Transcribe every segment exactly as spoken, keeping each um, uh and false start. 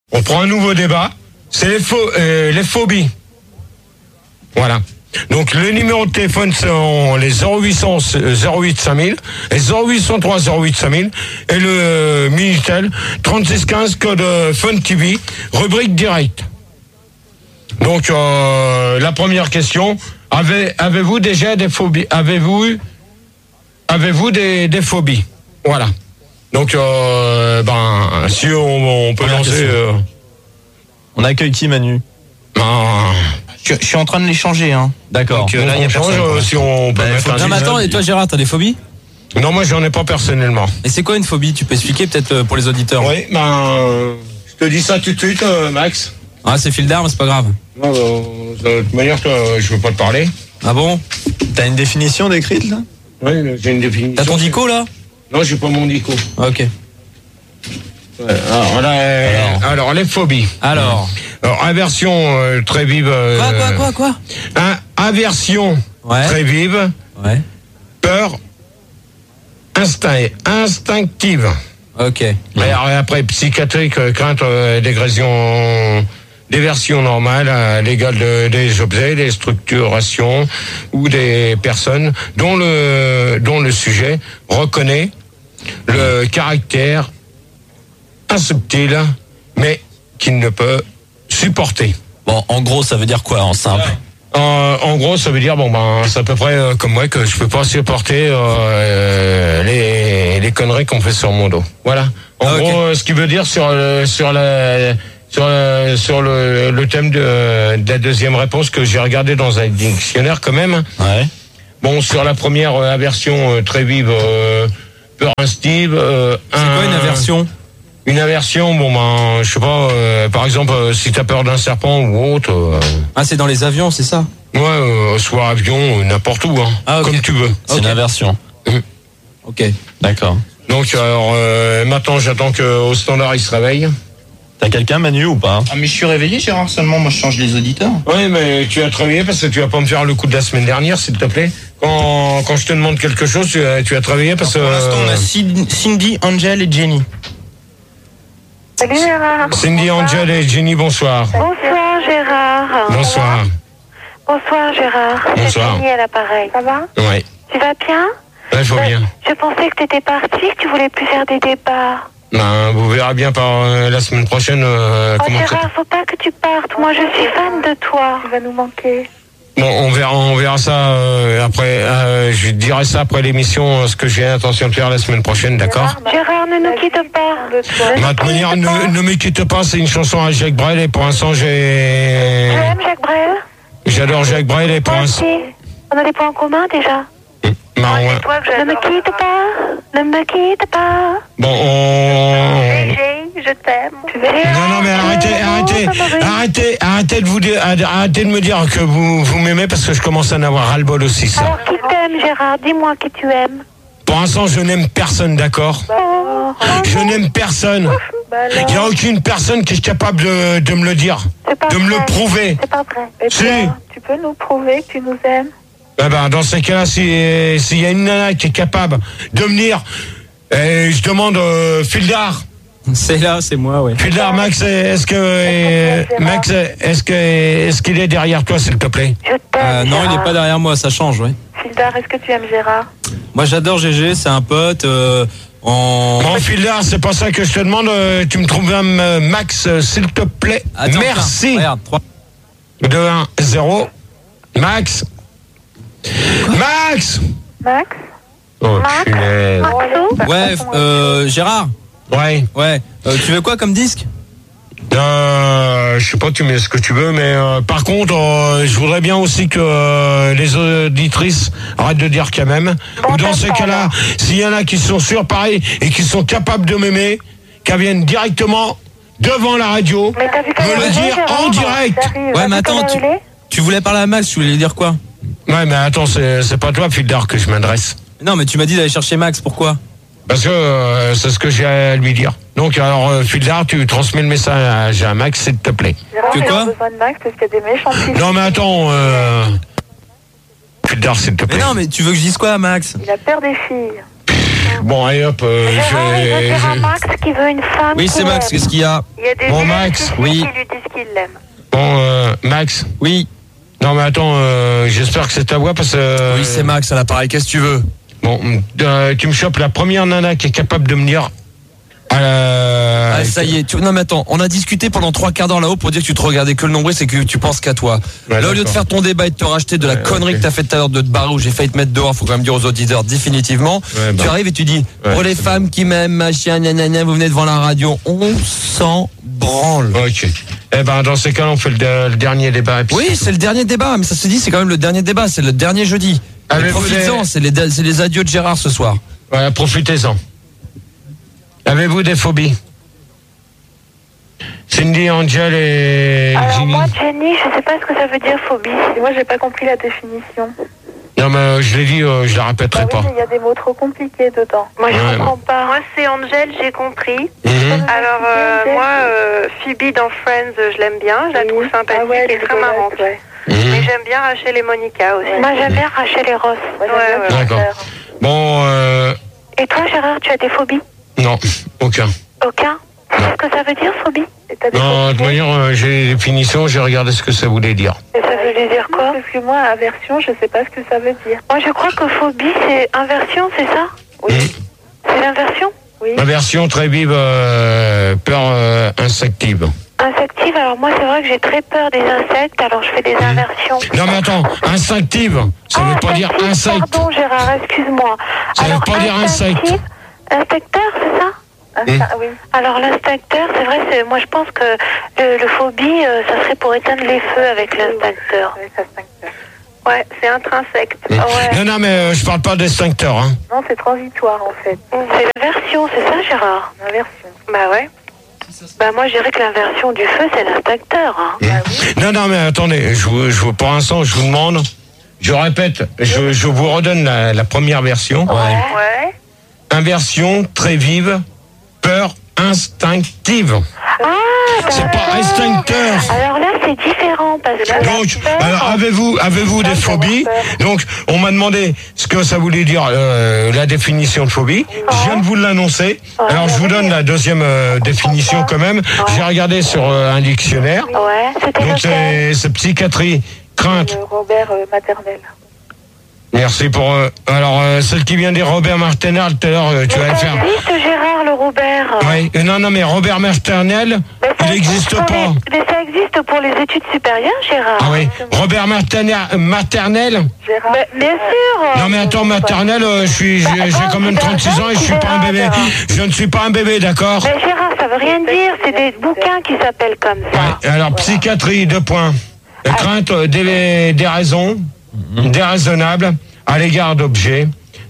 On prend un nouveau débat. C'est les, pho- euh, les phobies. Voilà. Donc le numéro de téléphone sont les zéro huit cents zéro huit cinq mille et zéro huit cent trois zéro huit cinq mille et le euh, Minitel trente-six quinze code euh, Fun T V rubrique direct. Donc euh, la première question, avez, avez-vous déjà des phobies? Avez-vous eu avez-vous des, des phobies? Voilà. Donc euh, ben si on, on peut Première lancer question. euh, On accueille qui, Manu? ben, Je, je suis en train de les changer, hein. D'accord. donc, là, euh, il y a on change, personne, euh, quoi. si on peut Bah, mettre faut un que- Non mais sujet. attends, et toi Gérard, t'as des phobies? Non, moi j'en ai pas personnellement. Et c'est quoi une phobie? Tu peux expliquer peut-être euh, pour les auditeurs? Oui, ben, euh, je te dis ça tout de suite, euh, Max. Ah, c'est fil d'armes, c'est pas grave. Non, euh, de toute manière, toi, je veux pas te parler. Ah bon? T'as une définition décrite, là? Oui, j'ai une définition. T'as ton dico là? Non, j'ai pas mon dico. Ah, ok. Ouais, alors, là, euh, Alors. alors, les phobies. Alors. Alors, aversion euh, très vive. euh, Quoi, quoi, quoi, quoi? hein, aversion Ouais. très vive. Ouais. Peur instinct, instinctive. Ok. Et alors, après, psychiatrique, euh, crainte euh, d'agression, déversion normale à l'égal de- des objets, des structurations ou des personnes dont le, dont le sujet reconnaît le caractère insubtil, mais qu'il ne peut supporter. Bon, en gros, ça veut dire quoi, en simple? En, en gros, ça veut dire, bon, ben, c'est à peu près euh, comme moi que je peux pas supporter euh, euh, les, les conneries qu'on fait sur mon dos. Voilà. En Ah, ok. gros, euh, ce qui veut dire sur le, sur la, sur le, sur le, le thème de, de la deuxième réponse que j'ai regardé dans un dictionnaire quand même. Ouais. Bon, sur la première euh, aversion euh, très vive, euh, peur instinctive. Euh, C'est quoi une aversion? Une aversion, bon ben, je sais pas, euh, par exemple, euh, si t'as peur d'un serpent ou autre, euh, Ah, c'est dans les avions, c'est ça? ouais, euh, soit avion, euh, n'importe où, hein, Ah, ok. comme tu veux. C'est Ok. une aversion. Ok. D'accord. Donc alors euh, maintenant j'attends qu'au standard il se réveille. T'as quelqu'un, Manu, ou pas? Ah, mais je suis réveillé, Gérard, seulement, moi je change les auditeurs. Oui, mais tu as travaillé parce que tu vas pas me faire le coup de la semaine dernière, s'il te plaît. Quand, quand je te demande quelque chose, tu as, tu as travaillé parce que... Pour l'instant, on a euh, Cindy, Cindy, Angel et Jenny. Salut Gérard. Cindy, Angel et Jenny, bonsoir. Bonsoir Gérard. Bonsoir. Bonsoir Gérard. C'est Bonsoir. Jenny à l'appareil. Ça va? Ouais, Tu vas bien? ouais, je vois bien. Je pensais que t'étais parti, que tu voulais plus faire des débats. Ben, vous verrez bien par euh, la semaine prochaine euh, Oh comment... Gérard, faut pas que tu partes. Moi je suis fan de toi. Tu vas nous manquer. Bon, on verra, on verra ça euh, après. Euh, je dirai ça après l'émission, euh, ce que j'ai l'intention de faire la semaine prochaine, d'accord? Gérard, ne nous quitte pas. De toute manière, ne, ne me quitte pas, c'est une chanson à Jacques Brel et pour l'instant Tu j'ai... aimes Jacques Brel? J'adore Jacques Brel et pour Moi l'instant... aussi. On a des points en commun déjà. Ben, on- Ne me quitte pas. Ne me quitte pas. Bon, on... Je t'aime. Non, non, mais arrêtez, arrêtez, arrêtez, arrêtez de vous dire, arrêtez de me dire que vous, vous m'aimez parce que je commence à en avoir ras-le-bol aussi, ça. Alors qui t'aime Gérard? Dis-moi qui tu aimes. Pour l'instant, je n'aime personne, d'accord? Oh. Je n'aime personne. Il n'y a aucune personne qui est capable de, de me le dire, C'est pas de me le vrai. prouver. C'est pas vrai. Si. Tu peux nous prouver que tu nous aimes? Eh ben, dans ces cas-là, si- s'il y a une nana qui est capable de venir, et je demande euh, Fildar. C'est là, c'est moi, ouais. Fildar, Max, est-ce que euh, Max, est-ce que est-ce qu'il est derrière toi, s'il te plaît? Je t'aime. Euh, non, il Gérard. est pas derrière moi, ça change, ouais. Fildar, est-ce que tu aimes Gérard? Moi, j'adore G G, c'est un pote. Euh, on... Bon, Fildar, c'est pas ça que je te demande. euh, Tu me trouves un euh, Max, euh, s'il te plaît. Attends, Merci. tiens, regarde, trois. deux un zéro. Max. Max. Max? Oh, Max? punaise. Maxou? Ouais, euh, Gérard. Ouais. Ouais. Euh, tu veux quoi comme disque? Euh, je sais pas, tu mets ce que tu veux, mais euh, par contre, euh, je voudrais bien aussi que euh, les auditrices arrêtent de dire quand même. Bon, Ou dans ces d'accord. cas-là, s'il y en a qui sont sûrs, pareil, et qui sont capables de m'aimer, qu'elles viennent directement devant la radio, Mais t'as vu quelle me le heure dire il est, Gérard? en direct. J'arrive. Ouais, T'as mais vu attends, quelle tu, heure il est? tu voulais parler à Max, tu voulais dire quoi? Ouais, mais attends, c'est, c'est pas toi, Fildar, que je m'adresse. Non, mais tu m'as dit d'aller chercher Max, pourquoi? Parce que euh, c'est ce que j'ai à lui dire. Donc, alors, euh, Fildar, tu transmets le message à Max, s'il te plaît. Gérard, Que il quoi? a besoin de Max parce qu'il y a des méchants filles. Non, mais attends, euh... Fildar, s'il te Mais plaît. non, mais tu veux que je dise quoi à Max? Il a peur des filles. bon, allez hop, euh, Gérard, il je veut vais... dire à je- Max qui veut une femme. Oui, qui c'est Max, l'aime. qu'est-ce qu'il y a? Il y a des Bon, gens Max, qui oui. lui disent qu'ils l'aiment. Bon, euh, Max. Oui. Non, mais attends, euh, j'espère que c'est ta voix parce que... euh, Oui, c'est Max à l'appareil, qu'est-ce que tu veux? Bon, euh, tu me chopes la première nana qui est capable de me dire... Euh, Ah, ça y est. Tu... Non, mais attends, on a discuté pendant trois quarts d'heure là-haut pour dire que tu te regardais que le nombril, c'est que tu penses qu'à toi. Ouais, là, au lieu de d'accord. faire ton débat et de te racheter de la Ouais, connerie ok. que t'as fait tout à l'heure de te barrer où j'ai failli te mettre dehors, faut quand même dire aux auditeurs définitivement. Ouais, bah. Tu arrives et tu dis, Ouais, pour les c'est femmes qui m'aiment, machin, nanana, vous venez devant la radio, on s'en branle. Ok. Eh ben, dans ces cas-là, on fait le, de- le dernier débat. et puis Oui, tout. c'est le dernier débat, mais ça se dit, c'est quand même le dernier débat, c'est le dernier jeudi. Avez-vous Mais Profites-en, des- c'est les, c'est les adieux de Gérard ce soir. Voilà, profitez-en. Avez-vous des phobies? Cindy, Angel et Alors Ginny? moi, Jenny, je sais pas ce que ça veut dire phobie. Moi, j'ai pas compris la définition. Non, mais euh, je l'ai dit, euh, je la répéterai pas. il y a des mots trop compliqués dedans. Moi, je Ouais, comprends pas. Moi, c'est Angel, j'ai compris. Mhm. Alors, euh, moi, euh, Phoebe dans Friends, je l'aime bien. Je la trouve sympathique et très marrante. Mais Mhm. j'aime bien Rachel et Monica aussi. Moi, j'aime bien Rachel et Ross. Ouais, ouais. D'accord. Bon, euh, Et toi, Gérard, tu as des phobies? non, aucun. Aucun? Qu'est-ce que ça veut dire, phobie? Non, de toute manière, euh, j'ai les définitions, j'ai regardé ce que ça voulait dire. Et ça veut dire quoi? Parce que moi, aversion, je sais pas ce que ça veut dire. Moi, je crois que phobie, c'est inversion, c'est ça? Oui. Mhm. C'est l'inversion? Oui. Inversion très vive, euh, peur euh, instinctive. Insective, alors moi, c'est vrai que j'ai très peur des insectes, alors je fais des inversions. Non, mais attends, instinctive, ça veut Ah, pas dire instinctive, insecte. Pardon, Gérard, excuse-moi. Ça veut Alors, pas dire insecte. instinctive, Inspecteur, c'est ça? Hum. Ah, oui. Alors l'inspecteur, c'est vrai, c'est, moi je pense que le, le phobie, euh, ça serait pour éteindre les feux avec l'inspecteur. Avec instincteur. Ouais, c'est intrinsèque. Hum. Ouais. Non, non, mais euh, je parle pas d'extincteur. Hein. Non, c'est transitoire en fait. C'est l'inversion, c'est ça, Gérard? Inversion. Bah ouais. Bah moi je dirais que l'inversion du feu, c'est l'inspecteur. Hein. Hum. Non, non, mais attendez, je, vous- je, vous- pour l'instant, je vous demande, je répète, je, je vous redonne la, la première version. Ouais. Inversion très vive, peur instinctive. Ah, C'est pas d'accord. instincteur. Alors là, c'est différent parce que la Donc, peur- alors avez-vous avez-vous des phobies? Donc, on m'a demandé ce que ça voulait dire euh, la définition de phobie. Je viens de vous l'annoncer. Alors, je vous donne la deuxième euh, définition quand même. J'ai regardé sur euh, un dictionnaire. Ouais, c'était Donc, lequel? c'est c'est psychiatrie, crainte. Le Robert euh, maternel. Merci pour. euh, alors, euh, celle qui vient dire Robert Martinel tout à l'heure, euh, tu vas Mais le ça faire. existe, Gérard, le Robert. Oui, euh, non, non, mais Robert Martinel, Mais ça il n'existe pour pas. les- Mais ça existe pour les études supérieures, Gérard. Ah oui, Robert Martinel, maternel. Gérard. Mais, bien sûr. Non mais attends, maternelle, euh, je suis, j'ai j'ai quand même trente-six ans et je suis pas un bébé. Je ne suis pas un bébé, d'accord? Mais Gérard, ça veut rien dire. C'est des bouquins qui s'appellent comme ça. Ouais, alors psychiatrie, deux points. La crainte euh, des, des raisons déraisonnables à l'égard d'objets,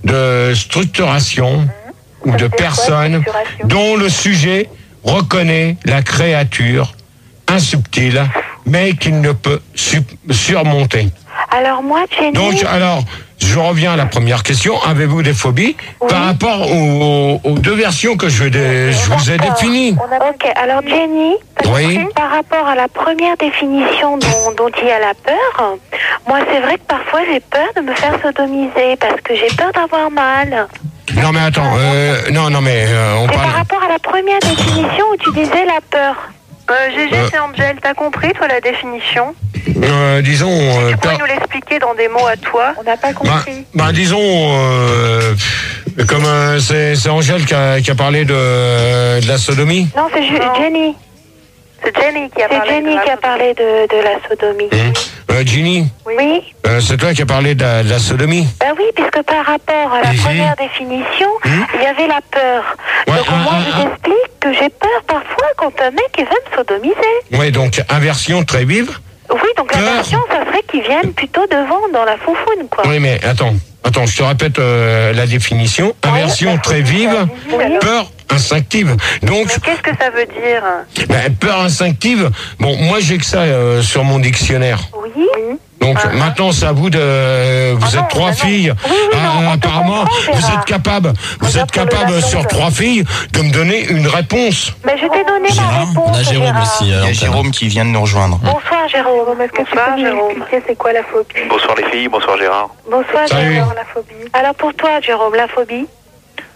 de structuration ou de personnes dont le sujet reconnaît la créature insubtile mais qu'il ne peut su- surmonter. Alors moi, Jenny. Donc, alors, je reviens à la première question. Avez-vous des phobies par rapport aux, aux deux versions que je, dé- je vous ai définies? Ok, alors Jenny, Oui. par rapport à la première définition dont, dont il y a la peur, moi c'est vrai que parfois j'ai peur de me faire sodomiser parce que j'ai peur d'avoir mal. Non, mais attends, euh, non, non, mais euh, on C'est par parle. rapport à la première définition où tu disais la peur. Euh, Gégé, Euh. c'est Angel. T'as compris, toi, la définition? Euh, disons. euh, Tu pourrais per- nous l'expliquer dans des mots à toi? On n'a pas bah, compris. bah, disons, euh, comme euh, c'est c'est Angèle qui a, qui a parlé de, de la sodomie. Non, c'est Ju- Non. Jenny. C'est Jenny qui a C'est parlé. Jenny de la- qui a parlé de, de la sodomie. Hum. Euh, Ginny, Oui. euh, c'est toi qui as parlé de la, de la sodomie. Ben oui, puisque par rapport à la Mhm. première définition, Mhm. il y avait la peur. Ouais, Donc ah, moi, ah, je ah. t'explique que j'ai peur parfois quand un mec il veut me sodomiser. Oui, donc inversion très vive. Oui, donc Peur. la version, ça serait qu'ils viennent plutôt devant dans la foufoune, quoi. Oui, mais attends, attends, je te répète euh, la définition. Inversion très vive, peur instinctive. Donc, Mais qu'est-ce que ça veut dire? ben, peur instinctive, bon, moi j'ai que ça euh, sur mon dictionnaire. Oui. Donc Ah, maintenant, c'est à vous de. euh, vous Ah êtes non, trois bah non. filles. Oui, oui, non, Ah, on te apparemment, comprend, vous Gérard. êtes capable. Vous Regarde êtes pour le capable bâton, sur quoi. trois filles de me donner une réponse. Mais je t'ai donné ma Gérard, réponse. on a Jérôme Gérard. aussi. Il y euh, a antenne. Jérôme qui vient de nous rejoindre. Bonsoir, Jérôme. Jérôme, est-ce que tu Bonsoir, peux nous Jérôme. expliquer c'est quoi la phobie? Bonsoir les filles, bonsoir Gérard. Bonsoir, Salut. Jérôme. La phobie. Alors pour toi, Jérôme, la phobie? La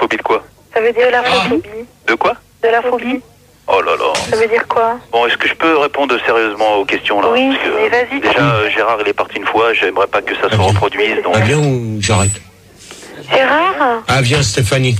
phobie de quoi? Ça veut dire la phobie. De quoi? De la phobie. Oh là là. Ça veut dire quoi? Bon, est-ce que je peux répondre sérieusement aux questions là? Oui, Parce que, mais vas-y. Déjà, euh, Gérard, il est parti une fois, j'aimerais pas que ça se reproduise. Donc... Ah bien ou j'arrête? Gérard? Ah viens Stéphanie.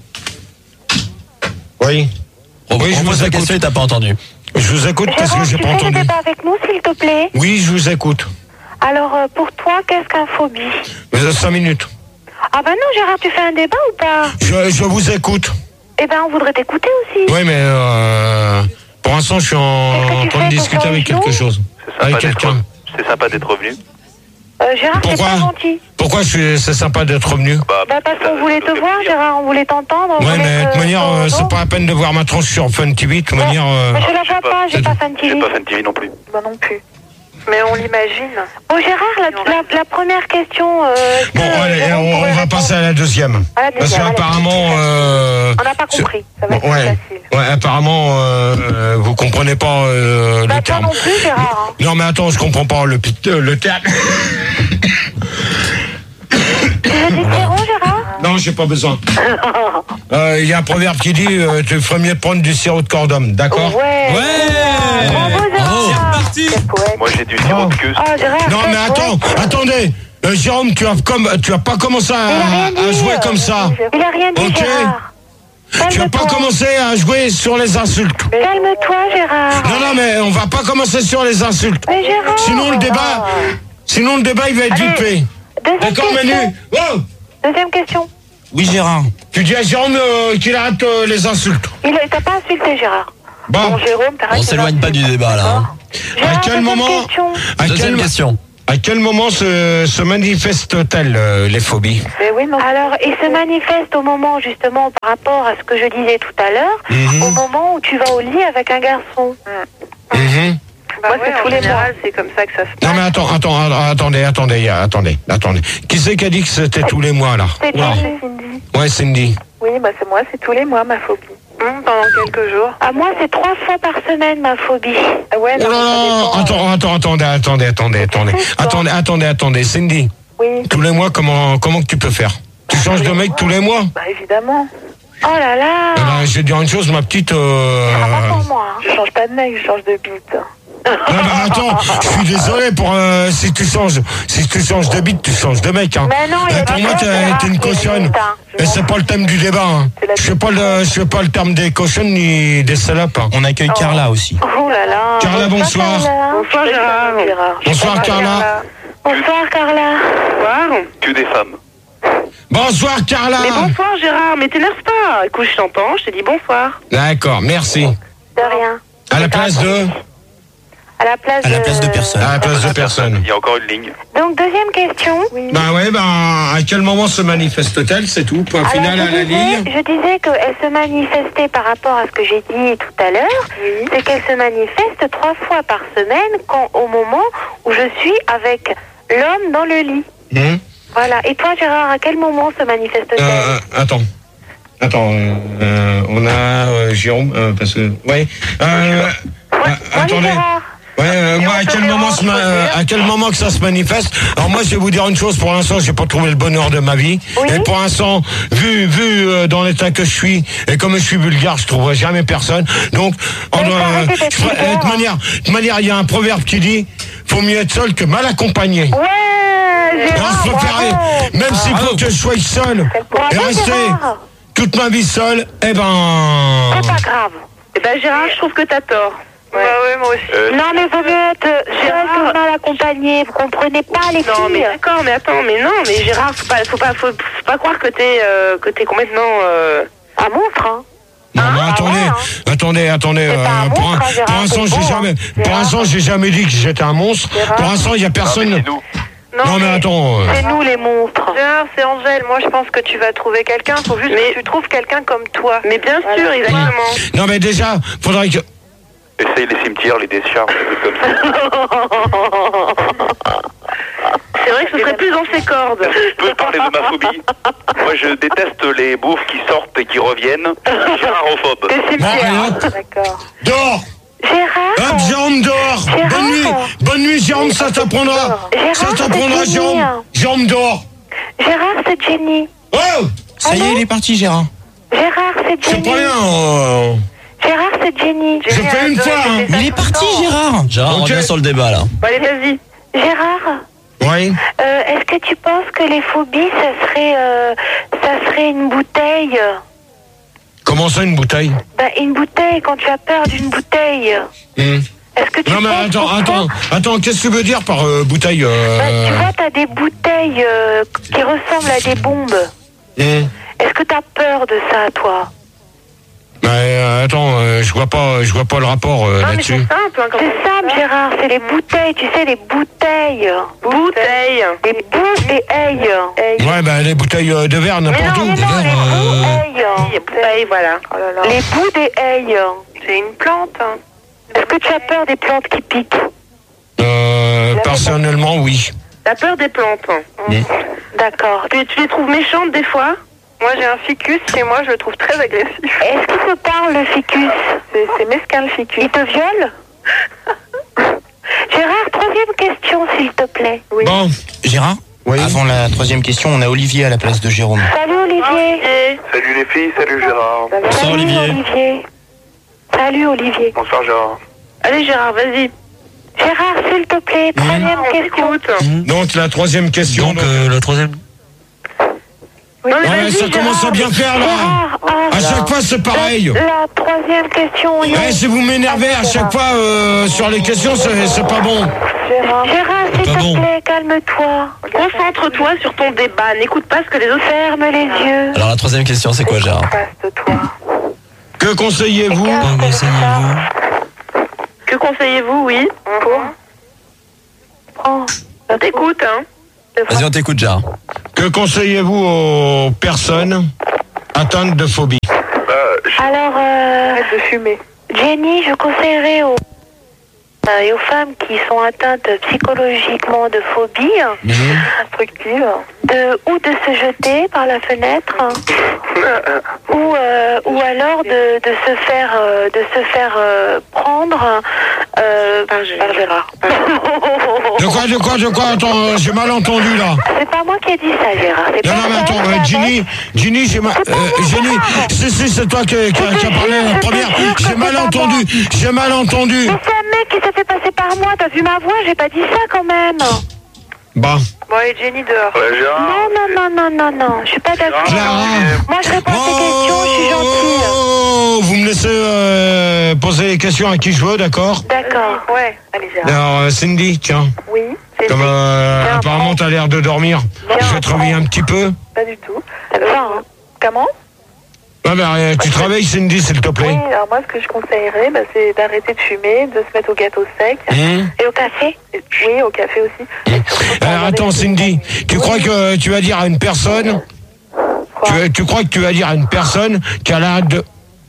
Oui. Oui, je vous la écoute. question et t'as pas entendu. Je vous écoute parce Gérard, que j'ai tu pas fais le entendu. débat avec nous, s'il te plaît? Oui, je vous écoute. Alors, euh, pour toi, qu'est-ce qu'un phobie? Vous avez cinq minutes. Ah ben non, Gérard, tu fais un débat ou pas? Je, je vous écoute. Eh ben, on voudrait t'écouter aussi. Oui, mais euh, pour l'instant, je suis en Qu'est-ce que tu train de fais, discuter pour avec faire le quelque show? chose. C'est Avec sympa d'être quelqu'un. c'est sympa d'être revenu. Euh, Gérard, c'est Pourquoi pas gentil. Pourquoi je suis, c'est sympa d'être revenu? Bah, Bah parce qu'on voulait te voir, Gérard, on voulait t'entendre. on Ouais, voulait mais de que- toute manière, ton euh, c'est nom. pas la peine de voir ma tronche sur Fun T V. De toute manière, euh, Mais je la vois pas, j'ai pas Fun T J'ai V. pas Fun T V non plus. Moi non plus. Mais on l'imagine. Bon, Gérard, la, la, la première question... Euh, est-ce bon, que, allez, Jérôme on, pourrait on va répondre passer à la deuxième. À la Parce deuxième, allez. qu'apparemment, euh, On n'a pas c'est- compris. Ça va être Bon, ouais, plus facile. ouais, apparemment, euh, euh, vous comprenez pas euh, Bah, le toi terme. non plus, Gérard. hein. Non, mais attends, je comprends pas le, pit- euh, le terme. Tu veux des sirop, Gérard? Non, j'ai pas besoin. Euh, Il y a un proverbe qui dit euh, tu ferais mieux de prendre du sirop de cordon, d'accord? Ouais. Ouais. Bravo, Gérard. C'est parti. Quel poète. Moi, j'ai du sirop de queue. Ah, Gérard, Non, quel mais attends, poète. attendez. Euh, Jérôme, tu as, comme, tu as pas commencé Il a rien à, dit, à jouer euh, comme ça. Il a rien dit, Ok. Gérard. Tu as pas Calme-toi. commencé à jouer sur les insultes. Calme-toi, Gérard. Non, non, mais on va pas commencer sur les insultes. Mais Gérard. Sinon, le débat, sinon, le débat, il va être Allez. vite fait. Deuxième D'accord, question. Manu? Oh, Deuxième question. Oui, Gérard. tu dis à Jérôme euh, qu'il arrête euh, les insultes. Il a- t'a pas insulté, Gérard. Bon, Bon, Jérôme, t'arrêtes On de s'éloigne pas du débat là. hein. Gérard, à quel deuxième moment, question. à Deuxième quel, question. à quel moment se, se manifestent-elles euh, les phobies? Mais oui, non. Alors, il se manifeste au moment, justement, par rapport à ce que je disais tout à l'heure, Mhm. au moment où tu vas au lit avec un garçon. Mhm. Bah Moi, ouais, c'est en tous les général, c'est comme ça que ça se passe. Non mais attends, attends, att- attendez, attendez, attendez, attendez. Qui c'est qui a dit que c'était tous les mois là? C'est Oula. Jenny. Cindy. Ouais, Cindy. Oui, bah c'est moi, c'est tous les mois ma phobie. Hum, pendant quelques jours. À moi, c'est trois fois par semaine, ma phobie. Ah ouais, Oh non, là mais ça là, dépend. attends, attends, attendez, attendez, attendez, attendez, attendez, attendez, attendez, Cindy. Oui, Tous les mois, comment, comment que tu peux faire? Tu changes de mec tous les mois? bah évidemment. Oh là là. Eh ben, je vais te dire une chose, ma petite. Euh... Ça va pas pour moi. hein. Je change pas de mec, je change de bite. Non, mais attends, je suis désolé pour euh, si tu changes, si tu changes de bite, tu changes de mec. Hein. Mais non, il y a Eh, pour des moi, choses, t'es Gérard, t'es une qui cochonne. existent, hein. Et c'est pas le thème du débat. Hein. C'est la Je fais pas le, je fais pas le terme des cochonnes ni des salopes. Hein. On accueille Carla aussi. Oh là là. Carla, bonsoir. Carla. Bonsoir Gérard. Gérard. Bonsoir Carla. Bonsoir, Carla. Bonsoir. Que des femmes. Bonsoir Carla. Mais bonsoir Gérard, mais t'énerve pas. Écoute, je t'entends, je te dis bonsoir. D'accord, merci. De rien. À la place de, À la place À la place de personne. à la place de personne. Il y a encore une ligne. Donc, deuxième question. Ben ouais, ben à quel moment se manifeste-t-elle, c'est tout. Point Alors, final je à la disais, ligne. je disais qu'elle se manifestait par rapport à ce que j'ai dit tout à l'heure. C'est qu'elle se manifeste trois fois par semaine quand, au moment où je suis avec l'homme dans le lit. Hum. Voilà. Et toi, Gérard, à quel moment se manifeste-t-elle? Euh, euh, attends. Attends, euh, euh, on a euh, Jérôme, euh, parce que. Ouais. Euh, euh, Salut, attendez. Gérard. Ouais, euh, moi, on à te quel moment, dérange, se ma- faut euh, dire. à quel moment que ça se manifeste? Alors moi, je vais vous dire une chose. Pour l'instant, j'ai pas trouvé le bonheur de ma vie. Oui. Et pour l'instant, vu, vu euh, dans l'état que je suis et comme je suis vulgaire, je trouverai jamais personne. Donc, on Mais doit- faut arrêter d'être je ferai- vulgaire. de toute manière, de toute manière, il y a un proverbe qui dit, faut mieux être seul que mal accompagné. Ouais, Et on Gérard, se préférer, bravo. même s'il faut que je sois seul Bravo, et rester Gérard. toute ma vie seul, eh ben. C'est pas grave. Eh ben Gérard, je trouve que t'as tort. Bah ouais, moi aussi. Euh, Non, mais vaut mieux être seul Gérard. que mal accompagné. Vous comprenez pas, les Non mais filles. d'accord, mais attends, mais non, mais Gérard, faut pas, faut pas, faut, faut pas croire que t'es, euh, que t'es complètement. Euh... Un monstre, hein. Non, mais Ah, attendez, ouais, hein. attendez, attendez. C'est pas un euh, pour monstre, hein, Gérard, pour l'instant, c'est j'ai beau, jamais, hein. pour Gérard. l'instant, j'ai jamais dit que j'étais un monstre. Gérard. Pour l'instant, il y a ah, mais personne. c'est nous. Non, mais attends. euh, C'est nous, les monstres. Gérard, c'est Angèle. Moi, je pense que tu vas trouver quelqu'un. Faut juste que tu trouves quelqu'un comme toi. Mais bien sûr, exactement. Non, mais déjà, faudrait que. Essaye les cimetières, les décharges, des trucs comme ça. C'est vrai que ce serait plus dans ses cordes. Je peux parler de ma phobie. Moi, je déteste les bouffes qui sortent et qui reviennent. Gérarophobe. Des Bon, allez, cimetières. hop, D'accord. dehors. Gérard. Hop, Jérôme, dehors. Gérard. Bonne nuit. Bonne nuit, Jérôme, ça t'apprendra. Gérard, Ça t'apprendra, c'est Jérôme. Jenny. Jérôme, dehors. Gérard, c'est Jenny. Oh, Ça y est, il est parti, Gérard. Gérard, c'est C'est Jenny. pas bien. euh, Gérard, c'est Jenny. J'ai fait une fois. Hein. Il est parti, Gérard. Gérard, on Ok. revient sur le débat, là. Bon, allez, vas-y. Gérard, Oui. euh, est-ce que tu penses que les phobies, ça serait, euh, ça serait une bouteille? Comment ça, une bouteille? Ben, une bouteille, quand tu as peur d'une bouteille. Hmm. Est-ce que tu Non, mais penses attends, pourquoi attends, attends, qu'est-ce que tu veux dire par euh, bouteille euh... Ben, tu vois, t'as des bouteilles euh, qui ressemblent à des bombes. hmm. Est-ce que t'as peur de ça, toi? Mais, euh, attends, euh, je vois pas, je vois pas le rapport euh, Non, mais c'est là-dessus. simple, hein, quand C'est simple, Gérard, c'est les bouteilles, tu sais, les bouteilles. Bouteille. Les bouteilles. Ouais, ben les bouteilles euh, de verre Mais n'importe non, où. mais Des non, verres, les euh, bouteilles. Bouteille, voilà. Oh là là. Les bouts des haies. C'est une plante. Hein. Est-ce que tu as peur des plantes qui piquent? euh, personnellement, oui. T'as peur des plantes. Hein. D'accord. Tu, tu les trouves méchantes des fois? Moi, j'ai un ficus chez moi, je le trouve très agressif. Est-ce qu'il te parle, le ficus? C'est c'est mesquin le ficus. Il te viole? Gérard, troisième question, s'il te plaît. Oui. Bon, Gérard, oui. avant la troisième question, on a Olivier à la place de Jérôme. Salut, Olivier. Et Salut les filles, salut Gérard. Bonsoir, Salut, Olivier. Olivier. Salut, Olivier. Bonsoir Gérard. allez, Gérard, vas-y. Gérard, s'il te plaît, troisième On question. t'écoute. Donc la troisième question. Donc, donc- euh, la troisième. Non, mais Ouais, vas-y, ça commence à Gérard. bien faire là. Gérard, ah, À chaque fois c'est pareil. la, la troisième question. yo. Ouais, si vous m'énervez à chaque fois euh, sur les questions, c'est c'est pas bon. Gérard. Gérard, s'il Pas te bon. plaît, calme-toi. Concentre-toi sur ton débat, n'écoute pas ce que les autres Ferme les yeux. Alors, la troisième question, c'est quoi, Gérard? Passe-toi. Que conseillez-vous? Écarte le Conseillez-vous. Que conseillez-vous, oui? Prends. On t'écoute, hein? Vas-y, on t'écoute, Gérard. Que conseillez-vous aux personnes atteintes de phobie? Alors, euh, Arrête de fumer. Jenny, je conseillerais aux, euh, et aux femmes qui sont atteintes psychologiquement de phobie Instructive. de, ou de se jeter par la fenêtre ou, euh, ou alors de, de se faire, euh, de se faire euh, prendre euh, par Gérard. De quoi, de quoi, de quoi? Attends, euh, j'ai mal entendu là. C'est pas moi qui ai dit ça, Gérard. C'est Non, pas non, mais moi, attends, c'est euh, un Ginny, mec. Ginny, j'ai mal. C'est pas Euh, moi. Ginny, si, si, c'est toi qui, qui, qui a Je te parlé jure, la je te première. jure que J'ai c'est mal pas entendu, moi. j'ai mal entendu. Mais c'est un mec qui s'est fait passer par moi. T'as vu ma voix? J'ai pas dit ça quand même. Bah, Bon, allez, Jenny, dehors. Ouais, Gérard. Non, non, non, non, non, non. Je suis pas d'accord. Clara. Moi, je réponds à tes questions. Je suis gentille. Oh, vous me laissez euh, poser les questions à qui je veux, d'accord? D'accord. Ouais. Allez, Gérard. Alors, euh, Cindy, tiens, Oui. C'est comme euh, Tiens, apparemment prends. t'as l'air de dormir, je vais te réveiller un petit peu. Pas du tout. Ça va, hein. Comment? Ouais, bah, euh, tu te réveilles, Cindy, s'il te Oui, plaît. alors moi, ce que je conseillerais, bah, c'est d'arrêter de fumer, de se mettre au gâteau sec. Hum Et au café? Et- Oui, au café aussi. Et surtout, pas Alors, regarder attends, les Cindy, télévisions. tu Oui. crois que tu vas dire à une personne, Quoi? tu, tu crois que tu vas dire à une personne qu'elle a de...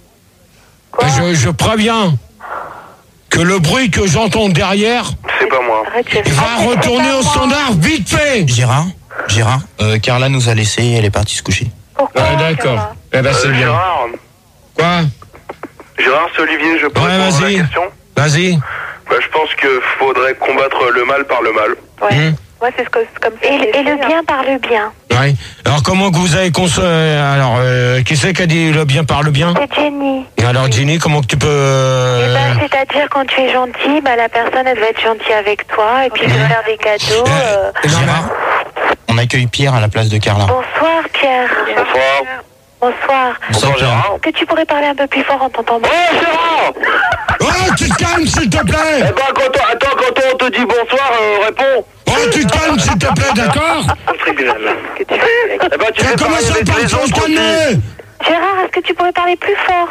Quoi? Je, je préviens que le bruit que j'entends derrière, C'est pas moi. Arrête, Gérard. il va retourner au standard vite fait. Gérard, Gérard, euh, Carla nous a laissé, elle est partie se coucher. Pourquoi? Ah, d'accord. Gérard Eh ben, c'est Euh, bien. Gérard, Quoi? Gérard, c'est Olivier, je peux Ouais, répondre à vas-y. la question? Vas-y. Bah, je pense qu'il faudrait combattre le mal par le mal. Ouais. Hum. Moi, c'est ce que, comme ça. Et, que j'ai et le fait, hein. bien par le bien. Ouais. Alors, comment que vous avez conçu... Alors, euh, qui c'est qui a dit le bien par le bien? C'est Jenny. Alors, Ginny, comment que tu peux... Eh euh, ben, c'est-à-dire quand tu es gentil, bah, la personne elle va être gentille avec toi et puis te faire des cadeaux. euh. euh, non, Gérard, on accueille Pierre à la place de Carla. Bonsoir Pierre. Bonsoir. Bonsoir. Bonsoir Gérard. Est-ce que tu pourrais parler un peu plus fort en t'entendant? Oh Gérard. Oh, tu te calmes, s'il te Eh plaît. ben quand on, attends, quand on te dit bonsoir, euh, réponds. Oh, tu te calmes, s'il te plaît, d'accord? Que tu fais Eh ben tu Ça fais commence parler à avec parler, les faut se autres aussi. calmer. Gérard, est-ce que tu pourrais parler plus fort?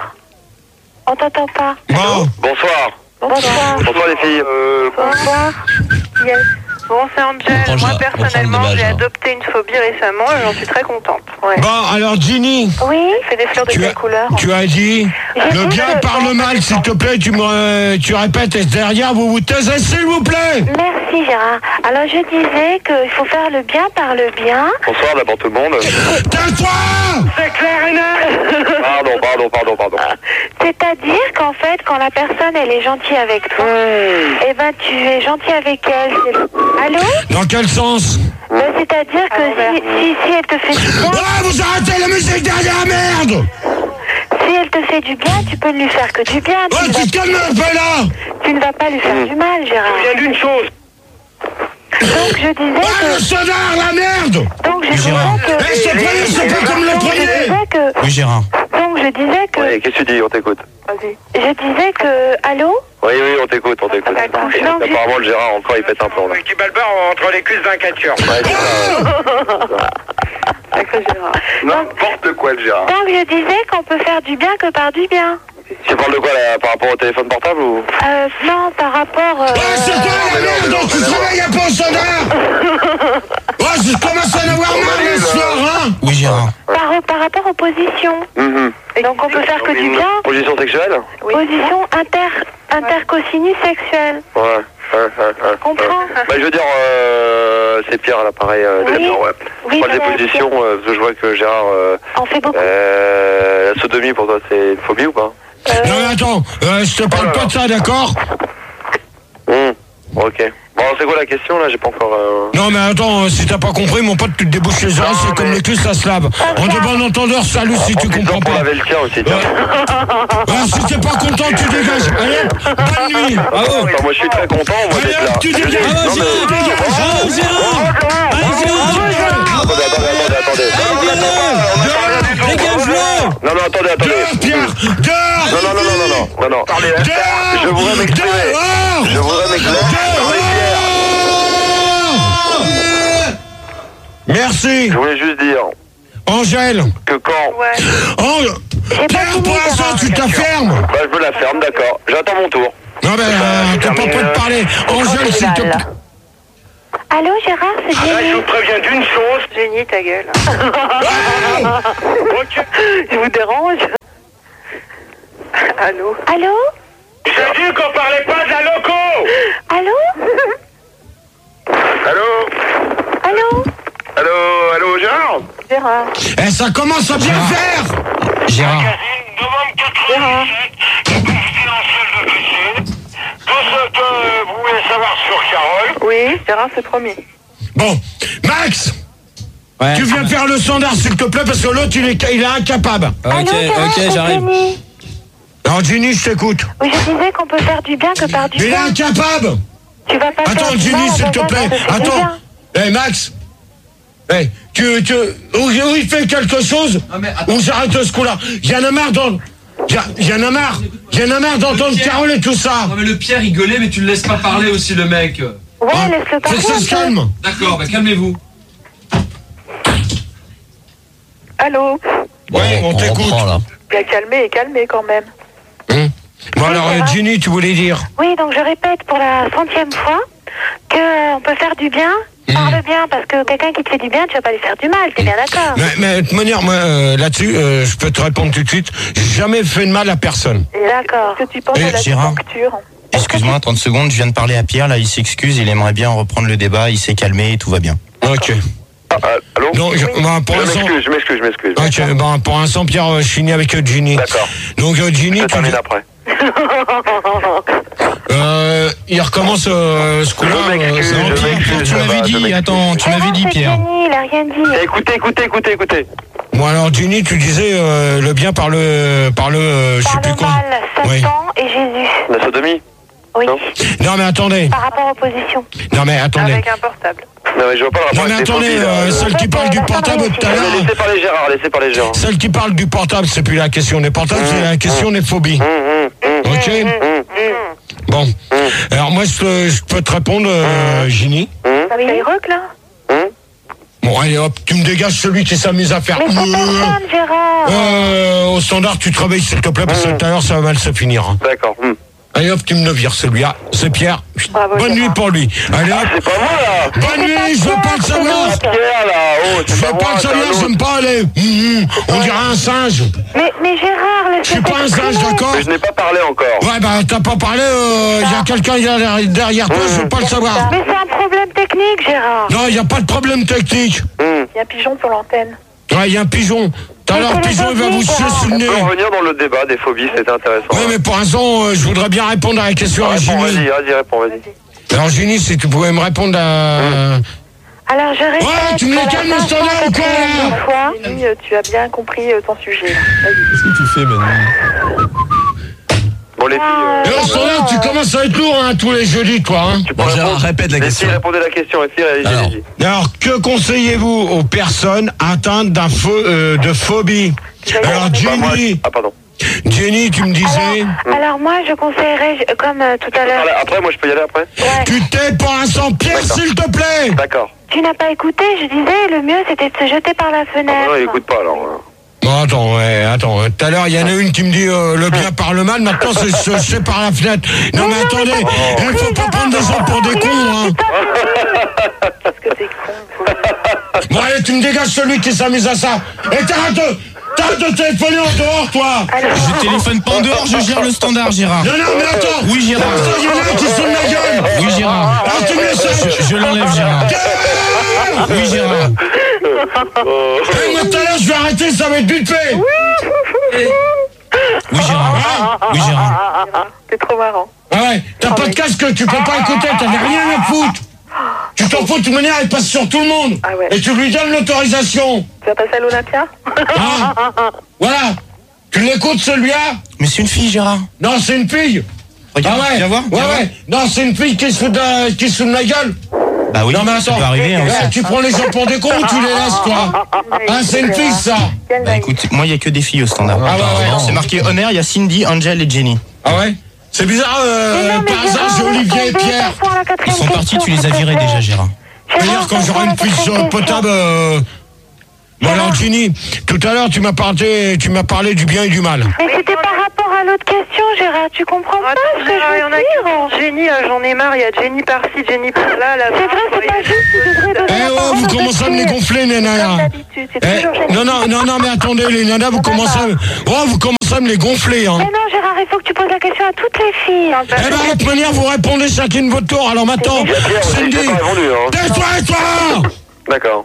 On t'entend pas. Bon, Bonsoir. Bonsoir. Bonsoir les filles. Euh, Bonsoir. Yes. Bon, c'est Angel. Reprends, Moi, Gérard. Reprends personnellement, le débat, j'ai Gérard. adopté une phobie récemment et j'en suis très contente. Ouais. bon, alors Ginny, Oui. Fais des fleurs de tu quelle as, couleur? tu as dit le bien par le mal, s'il te plaît, tu me, euh, tu répètes et derrière vous vous taisez, s'il vous plaît. Merci Gérard. Alors je disais qu'il faut faire le bien par le bien. bonsoir d'abord tout le monde. Tais-toi. C'est clair et net. Pardon, pardon, pardon, pardon. C'est-à-dire qu'en fait, quand la personne, elle est gentille avec toi, Mmh. eh ben, tu es gentil avec elle. C'est- Allô? Dans quel sens? Ben, c'est-à-dire que si, si, si elle te fait du bien, Ah, vous arrêtez la musique derrière, merde! si elle te fait du bien, tu peux ne lui faire que du bien. Oh, Tu, ne tu te calmes un peu là! vas, tu ne vas pas lui faire du mal, Gérard. Il y a d'une chose. Donc, je disais Ah, le que... sonar, la merde! Donc, je disais Gérard. que... Eh, s'il te plaît, c'est pas comme le Donc, je premier! disais que... Oui, Gérard. Donc, je disais que... Oui, qu'est-ce que tu dis? On t'écoute. Vas-y. Je disais que... Allô? Oui, oui, on t'écoute, on t'écoute. Donc, je- Apparemment, le Gérard, encore, il pète un plomb, là. Qui balbert entre les cuisses d'un catcheur. Ouais, c'est ça. Sacré Gérard. N'importe quoi, le Gérard. Donc, je disais qu'on peut faire du bien que par du bien. Tu parles de quoi, là, par rapport au téléphone portable, ou? Euh, non, par rapport... Euh, Ouais, c'est toi la merde! Donc tu te réveilles un peu au sonar! Ouais, je commence à en avoir marre le soir, hein! Oui, Gérard. par, par rapport aux positions. Mhm. Donc, on peut faire que du Une bien. Position sexuelle? Position inter... intercosinus sexuelle. Ouais. Ouais, ouais, ouais. Comprends? Bah, je veux dire, euh, c'est Pierre, là, pareil. Euh, Oui. d'accord, ouais. Oui, Je parle des voilà, positions, euh, parce que je vois que Gérard, euh, On fait beaucoup. euh, la sodomie, pour toi, c'est une phobie ou pas? Euh, Non mais attends, euh, je te parle pas de ça, d'accord? Hum, ok. Bon, c'est quoi la question, là? J'ai pas encore... Euh... Non mais attends, euh, si t'as pas compris, mon pote, tu te débouches les oreilles, Non, c'est comme mais- le cul, ça se lave. En de bon entendeur, salut si tu En plus, comprends pour pas. laver le tien aussi, tiens. Ah, si t'es pas content, tu dégages. Allez hop, bonne nuit. Bravo. Enfin, moi, je suis très content, moi, Allez d'être là. hop, tu dégages. Bravo, Non, mais- Gérard. Bravo, Gérard. Allez, Gérard. Attendez, attendez, attendez, attendez. Dégage-le. Non, non, attendez, attendez. Dehors, Pierre, dehors. Non, non, non, non, non, non, non, non. Dehors. Je voudrais m'exprimer. Dehors. Je voudrais m'exprimer. Merci. Je voulais juste dire Angèle. que quand... Ouais. Oh, J'ai pas Pierre, fini, pour l'instant, Gérard. tu t'affermes. Bah, je me la ferme, d'accord. J'attends mon tour. Non, mais euh, t'as pas pas de parler. Angèle, s'il te plaît. Allô, Gérard, c'est Là, je Jenny. vous préviens d'une chose. Jenny, ta gueule. Ok. Je vous dérange? Allô? Allô? J'ai dit qu'on parlait pas de la loco. Allô? Allô? Allô? Allô? Allô, Gérard? Gérard. Eh, ça commence à bien faire. Gérard. Gérard. Tout ce que vous voulez savoir sur Carole. Oui, Gérard, c'est promis. Bon, Max, Ouais. tu viens faire le standard, s'il te plaît, parce que l'autre, il est, il est incapable. Ok, Allô, Gérard, ok, c'est j'arrive. Jenny. Non, Ginny, je t'écoute. Oui, je disais qu'on peut faire du bien que par du Mais il est bien. incapable. Tu vas pas Attends, faire du Ginny, mal à s'il te quelqu'un plaît. qui te fait du Attends. bien. Eh, Max. Eh, tu, tu, où, où il fait quelque chose, Non, mais attends. on s'arrête ce coup-là. Y'en a marre d'en- Y'en y'en a marre. Y'en a marre d'entendre Pierre. Carole et tout ça. Non mais le Pierre il gueulait mais tu le laisses pas parler aussi le mec. Ouais, Hein, laisse-le faut parler. que ça un se peu. calme. D'accord, bah calmez-vous. Allô? Ouais, on t'écoute. reprend, là. Bien calmé et calmé quand même. Hum. Bon alors, ça euh, va. Ginny, tu voulais dire. Oui, donc je répète pour la centième fois que euh, on peut faire du bien par le bien, parce que quelqu'un qui te fait du bien, tu vas pas lui faire du mal, t'es bien d'accord? Mais, mais de toute manière, moi, euh, là-dessus, euh, je peux te répondre tout de suite. J'ai jamais fait de mal à personne. D'accord. Est-ce que tu penses Eh, à la Gérard. conjoncture? Excuse-moi, trente secondes, je viens de parler à Pierre, là, il s'excuse, il aimerait bien reprendre le débat, il s'est calmé, tout va bien. Ok. Ah, ah, allô? Donc, je- bah, pour Je l'instant. m'excuse, je m'excuse, je m'excuse. Ok, bah, pour l'instant, Pierre, euh, je finis avec euh, Ginny. D'accord. Donc, euh, Ginny, Je tu, termine après. euh, il recommence euh, ce coup-là. Je m'excuse, euh, c'est je gentil. m'excuse. Tu ça m'avais va, je dit, m'excuse. attends, tu Eh m'avais non, dit, c'est Pierre. Jenny, il a rien dit. Écoutez, écoutez, écoutez, écoutez. Bon, alors, Ginny, tu disais euh, le bien par le. Par le. euh, je sais Par plus le quoi. mal, Oui. Satan et Jésus. La sodomie? Oui. Non. Non, mais attendez. Par rapport aux positions. Non, mais attendez. Avec un portable. Non, mais je vois pas le rapport Non, mais avec les attendez, phobies, là. euh, celle qui parle du portable tout à Non, mais l'heure. laissez parler Gérard, laissez parler Gérard. Celle qui parle du portable, c'est plus la question des portables, c'est la question des phobies. Hum, hum, hum, Ok? hum, Bon. Alors, moi, je, te- je peux te répondre, euh, Ginny. hum, Ah oui. Skyrock, là? hum. Bon, allez, hop, tu me dégages celui qui s'amuse à faire. Mais faut Euh, personne, Gérard. euh, au standard, tu te réveilles, s'il te plaît, parce que tout à l'heure, ça va mal se finir. D'accord. hum. Allez, hop, tu me le vires, celui-là. C'est Pierre. Bravo, Bonne Gérard. nuit pour lui. Allez, hop. C'est pas moi, là. Bonne nuit, je veux pas le savoir. Pierre, là. Oh, Je c'est veux pas pas moi, le c'est un savoir, autre. j'aime pas aller. Hum, hum, on dirait un singe. Mais, mais Gérard, Je laisse-le suis pas un singe, s'exprimer. d'accord? Mais je n'ai pas parlé encore. Ouais, bah, t'as pas parlé, il y a quelqu'un derrière- derrière toi, je veux pas le savoir. Mais c'est un problème technique, Gérard. Non, il y a pas de problème technique. Hum. Il y a un pigeon sur l'antenne. Ouais, il y a un pigeon. Tout à l'heure, Pigeon, il va vous chier sous le On nez. peut revenir dans le débat des phobies, c'était intéressant. Oui, mais pour l'instant, euh, je voudrais bien répondre à la question à Réponds, Ginny. vas-y, vas-y, réponds, vas-y. Alors, Ginny, si tu pouvais me répondre à... Alors, je répète. Ouais, tu me les calmes le standard ou quoi, là? Fois, oui, euh, tu as bien compris euh, ton sujet. Vas-y. Qu'est-ce que tu fais maintenant? Bon, les filles, euh, Et au standard, tu commences à être lourd, hein, tous les jeudis, toi, hein. tu peux Bon, Gérard, répondre. répète la Les question. filles, répondez la question, les filles, allez, Alors. allez-y. Alors, que conseillez-vous aux personnes atteintes d'un pho- euh, de phobie? Alors, Bah, moi, Jenny, ah, pardon. Jenny, tu me disais... Alors, alors moi, je conseillerais, je- comme euh, tout à l'heure. Voilà, après, moi, je peux y aller après Ouais. Tu t'es pour l'instant, Pierre, D'accord. s'il te plaît. D'accord. Tu n'as pas écouté, je disais, le mieux c'était de se jeter par la Ah, fenêtre. non, il écoute pas, alors. hein. Bon, attends, ouais, attends. Tout à l'heure, il y en a une qui me dit euh, le bien par le mal. Maintenant, c'est se jeter par la fenêtre. Non, mais attendez, il faut pas prendre des gens pour des cons, hein. Qu'est-ce que t'es con. Bon, allez, tu me dégages celui qui s'amuse à ça. Et t'arrêtes de, t'arrêtes de téléphoner en dehors, toi. Je téléphone pas en dehors, je gère le standard, Gérard. Non, non, mais attends. Oui, Gérard. Attends, il y en a un qui se met la gueule. Oui, Gérard. Alors, tu me laisses ça. Je, je l'enlève, Gérard. Oui, Gérard. Eh, moi, tout à l'heure, je vais arrêter, ça va être vite fait. Oui, Gérard. Oui, Gérard. T'es trop marrant. Ah ouais, t'as pas de casque, tu peux pas écouter, t'as rien à foutre. Tu t'en fous, de toute manière, il passe sur tout le monde. Ah ouais. Et tu lui donnes l'autorisation. Tu vas passer à l'Olympia? Hein? Voilà. Tu l'écoutes, celui-là? Mais c'est une fille, Gérard. Non, c'est une fille. Regarde, Ah ouais. viens voir. Ouais, viens voir. ouais. Non, c'est une fille qui se fout de, qui se fout de ma gueule. Bah oui, Non, mais ça attends. peut arriver. Hein, Ouais, aussi. tu prends les gens pour des cons ou tu les laisses, toi? Hein, c'est une fille, ça. Quelle Bah naïve. écoute, moi, il y a que des filles au standard. Ah ouais, ouais. C'est marqué honneur, il y a Cindy, Angel et Jenny. Ah ouais? C'est bizarre, euh, Mais non, mais par hasard, Gérard, j'ai Olivier et répondez, Pierre. passons à la Ils quatrième sont partis, question, tu les as s'il te virés plaît. déjà, Gérard. Gérard, D'ailleurs, quand passons j'aurai à la une piste quatrième potable, question. euh... Bon, alors, Ginny, tout à l'heure, tu m'as parlé, tu m'as parlé du bien et du mal. Mais c'était par rapport à l'autre question, Gérard. Tu comprends pas ce que Gérard, il y je en veux a qui dire? sont Jenny, euh, j'en ai marre, il y a Jenny par-ci, Jenny par-là. là. C'est vrai, c'est pas juste. Tu devrais Eh donner la ouais, parole vous aux commencez à me les filles. gonfler, les Comme nanas. d'habitude, c'est Eh, toujours génial. non, non, non, non, mais attendez, les nanas, vous commencez à... Oh, vous commencez à me les gonfler, hein. Mais non, Gérard, il faut que tu poses la question à toutes les filles. Eh ben, de toute manière, vous répondez chacune votre tour. Alors maintenant, Pierre aussi, Cindy, j'ai pas répondu, hein. tais-toi, toi. D'accord.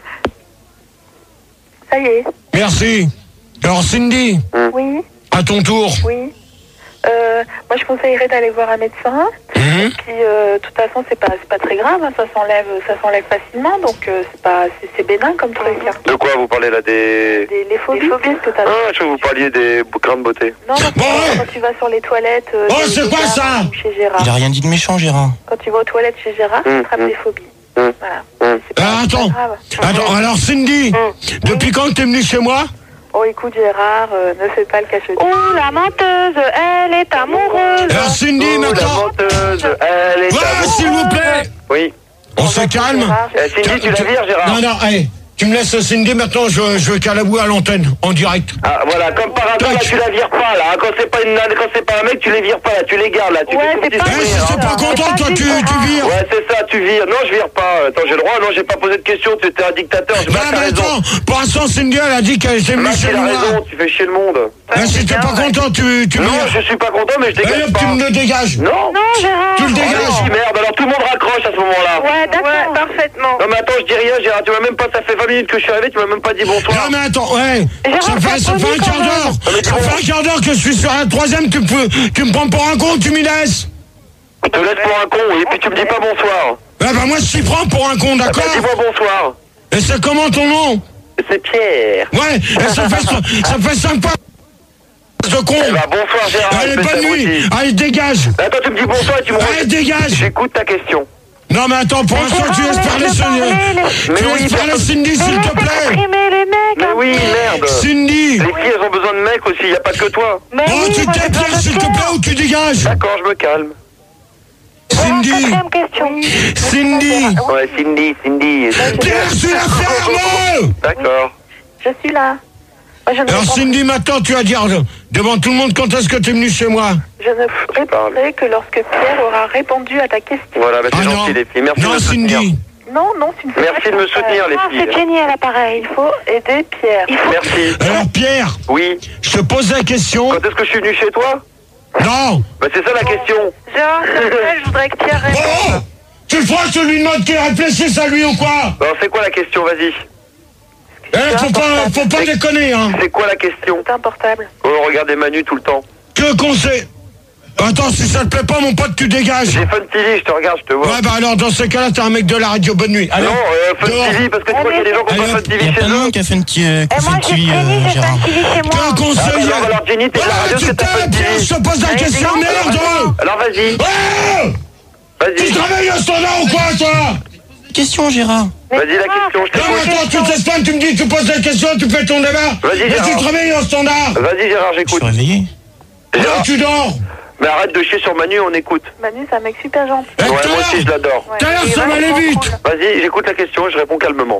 Ça y est. Merci. Alors, Cindy, Oui, à ton tour. oui. Euh, moi, je conseillerais d'aller voir un médecin. Mhm. Puis, euh, de toute façon, c'est pas, c'est pas très grave. hein, ça s'enlève, ça s'enlève facilement. Donc, euh, c'est pas, c'est, c'est bénin comme truc. hein. De quoi vous parlez là des... Des, les phobies, que t'as. Ah, je crois que vous parliez des grains de beauté. Non, non, Bon, ouais. quand tu vas sur les toilettes. euh, Oh, chez c'est quoi Gérard ça ou Chez Gérard. Il a rien dit de méchant, Gérard. Quand tu vas aux toilettes chez Gérard, tu Hum, attrapes hum. des phobies. Hum. Voilà. Hum. C'est pas, Ah, c'est pas attends. grave. Attends, alors Cindy, depuis quand t'es venue chez moi? Oh, écoute, Gérard, euh, ne fais pas le cachotier. Oh, la menteuse, elle est amoureuse. Alors Cindy, Oh, la maintenant... menteuse, elle est Voilà, amoureuse. s'il vous plaît. Oui. On se calme. Gérard, Eh, Cindy, tu la vires, Gérard? Non, non, allez. Tu me laisses Cindy, maintenant je, je veux qu'à la boue à l'antenne, en direct. Ah, voilà, comme par hasard, là, tu la vires pas, là. Quand c'est pas une nana, quand c'est pas un mec, tu les vires pas, là. Tu les gardes, là. Tu Ouais, fais ton c'est petit pas- Eh, sourire, si hein. t'es pas content, toi, tu, tu vires. Ouais, c'est ça, tu vires. Non, je vire pas. Attends, j'ai le droit. Non, j'ai pas posé de questions. Tu étais un dictateur. Je Bah, Max, mais t'as raison. attends, pour l'instant, Cindy, elle a dit qu'elle était venue Max, chez il a moi. raison. Tu fais chier le monde. Eh, si t'es pas content, tu, tu Non, vires. je suis pas content, mais je Allez, dégage hop, tu pas. me le dégages. Non. Non, Gérard. Tu le Oh, dégages. si, merde. Alors tout le monde raccroche à ce moment-là. Ouais, d'accord. Ouais, parfaitement. Non, mais attends, je dis rien, Gérard. Tu m'as même pas. Ça fait vingt minutes que je suis arrivé. Tu m'as même pas dit bonsoir. Non, mais attends, ouais. Gérard, Ça fait, ça t'as fait un connu quart quand même. d'heure. mais Ça bon. fait un quart d'heure que je suis sur la troisième, tu, peux, tu me prends pour un con, tu m'y laisses. Je te laisse pour un con. Et puis tu me dis pas bonsoir. Eh ben, moi, je t'y prends pour un con, Ah, bah, d'accord? dis-moi bonsoir. Et c'est comment ton nom? C'est Pierre. Ouais, et ça fait, ça fait cinq fois de con. Eh bah, bonsoir, Gérard. Allez, espèce bonne nuit. d'abruti. Allez, dégage. Attends, tu me dis bonsoir et tu me Allez, dégage. J'écoute ta question. Non, mais attends, pour l'instant, tu laisses parler Cindy. Mais Tu oui, laisses parler personne- Cindy, s'il te plaît. Exprimer les mecs. Mais hein. oui, merde. Cindy. Les filles, elles ont besoin de mecs aussi, y a pas que toi. Mais Oh, oui, tu moi, t'es j'ai besoin Pierre, de s'il te cœur. plaît, ou tu dégages. D'accord, je me calme. Cindy. Quatrième question. Cindy. Ouais, Cindy, Cindy. Pierre, tu la fermes. D'accord. Je suis là. Moi, je ne, Alors, répondrai, Cindy, maintenant, tu vas dire devant tout le monde quand est-ce que tu es venu chez moi. je ne répondrai que lorsque Pierre aura répondu à ta question. Voilà, bah, c'est Ah non. gentil, les filles. Merci Non, de me soutenir. Cindy. Non, non, tu ne fais Merci pas de me comme ça. soutenir, les Ah, c'est filles. Jenny à l'appareil. Il faut aider Pierre. Il faut... Merci. Alors, Pierre, Oui. je te pose la question. Quand est-ce que je suis venu chez toi? Non. Bah, c'est ça la question. Gérard, s'il te plaît, je voudrais que Pierre réponde. Oh, tu feras que je lui demande qu'il réfléchisse à lui ou quoi? Alors, c'est quoi la question? Vas-y. Eh, faut pas, faut pas déconner, hein. C'est quoi la question? C'est un portable. Oh, regardez Manu tout le temps. Que conseil? Attends, si ça te plaît pas, mon pote, tu dégages. J'ai Fun T V, je te regarde, je te vois. Ouais, bah alors, dans ces cas-là, t'es un mec de la radio, bonne nuit. Allez, non, euh, Fun dehors. T V, parce que tu crois qu'il y a des gens qui ont pas Fun T Il y V a chez plein de eux. monde qui a fait une petite Et moi, j'ai Jenny, j'ai Fun T V chez moi. Que conseil? Ah, alors, alors, Jenny, t'es de la Ouais, radio, tu c'est ta Fun t'es, T V. je te pose la Allez, question, dis-donc, merde. Alors, vas-y. Ouais. Tu Vas-y. travailles au standard ou quoi, toi? Question, Gérard. Vas-y, la question, je Non, mais t'écoute. attends, tu t'espères, tu me dis, tu poses la question, tu fais ton débat. Vas-y, Mais Gérard. tu travailles au standard. Vas-y, Gérard, Je suis j'écoute. réveillé. Non, Gérard, tu dors. mais arrête de chier sur Manu, on écoute. Manu, c'est un mec super gentil. Eh, Ouais, tout à moi aussi, je l'heure, l'adore. Ouais. tout à l'heure, Il est ça va aller vachement vite. cool. Vas-y, j'écoute la question et je réponds calmement.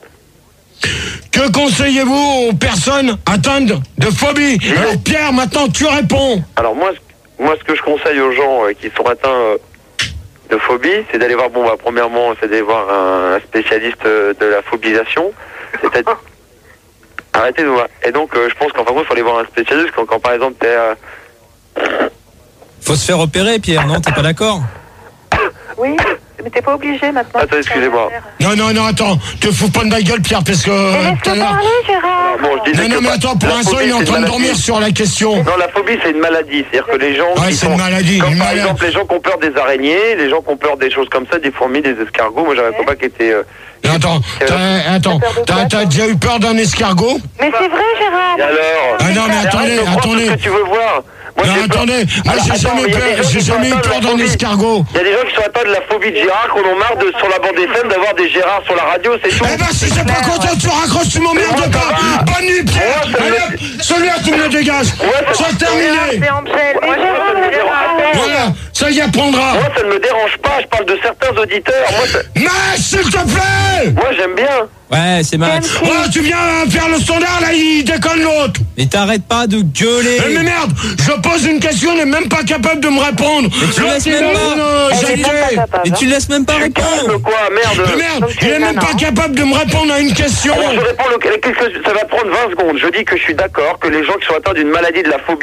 Que conseillez-vous aux personnes atteintes de phobie? Alors, Pierre, maintenant, tu réponds. Alors moi, ce- moi, ce que je conseille aux gens euh, qui sont atteints euh, de phobie, c'est d'aller voir, bon, bah, premièrement, c'est d'aller voir un, un spécialiste euh, de la phobisation. C'est-à-dire... Arrêtez de voir. Et donc, euh, je pense qu'en fin de compte, il faut aller voir un spécialiste quand, quand par exemple, t'es... Euh... Faut se faire opérer, Pierre, non? T'es pas d'accord? Oui, mais t'es pas obligé maintenant. Attends, excusez-moi. Non, non, non, attends, te fous pas de ma gueule, Pierre, parce que Mais euh, tout à laisse-le l'heure. parler, Gérard. Bon, je disais Non, non, que mais pas- attends, pour la l'instant, phobie, il est en c'est train une de maladie. dormir sur la question. Non, la phobie, c'est une maladie. C'est-à-dire que les gens Ouais, qui c'est sont... une maladie, Comme une par maladie. exemple, les gens qui ont peur des araignées, les gens qui ont peur des choses comme ça, des fourmis, des escargots. Moi, j'avais un copain qui était... euh, Non, attends, t'as, attends, T'as peur de t'as, quoi, t'as toi déjà eu peur d'un escargot? Mais c'est vrai, Gérard. Et alors Ah non, mais Arrête attendez, de croire attendez. ce que tu veux voir. Moi, Non, j'ai peur- attendez, moi Alors, j'ai attends, jamais il y a peur, des gens j'ai qui sont jamais eu atteints de peur la d'un phobie. escargot. Il y a des gens qui sont atteints de la phobie de Gérard, qu'on en marre de, sur la bande F M, d'avoir des Gérards sur la radio, c'est tout. Eh ben, si t'es pas content, tu raccroches, tu m'emmerdes Mais moi, ça pas. va. Bonne nuit, Pierre. Moi, ça me- Allez, hop, celui-là, tu me le dégages. Ouais, ça- C'est terminé. C'est Angèle. Moi, Mais je Gérard, pense que le c'est Gérard. Voilà, ça y apprendra. Moi, ça ne me dérange pas, je parle de certains auditeurs. Moi, ça- Mais s'il te plaît. moi j'aime bien. Ouais, c'est Max. Oh, tu viens faire le standard, là, il déconne l'autre. Et t'arrêtes pas de gueuler. Eh, mais merde, je pose une question, il n'est même pas capable de me répondre. Mais tu L'autre, laisses il même donne, pas. euh, Elle est Jacquet. même pas capable, Et hein. tu laisses même pas Calme répondre. quoi, merde. Mais merde, Donc, tu il est es même nana. pas capable de me répondre à une question. Alors je réponds, le- quelques- ça va prendre vingt secondes. Je dis que je suis d'accord que les gens qui sont atteints d'une maladie de la phobie